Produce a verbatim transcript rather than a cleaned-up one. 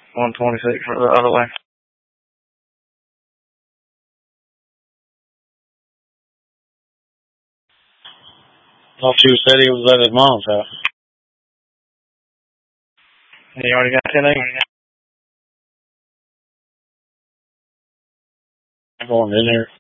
one twenty-six for the other way. Thought you said he was at his mom's house. He already got ten acres. I'm going in there.